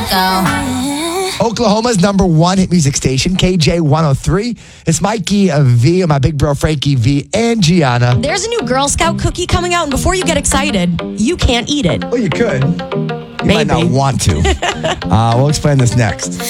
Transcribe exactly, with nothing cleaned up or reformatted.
Oklahoma's number one hit music station, K J one oh three. It's Mikey V and my big bro Frankie V and Gianna. There's a new Girl Scout cookie coming out, and before you get excited, you can't eat it. Well, you could. You Maybe. might not want to. uh, we'll explain this next.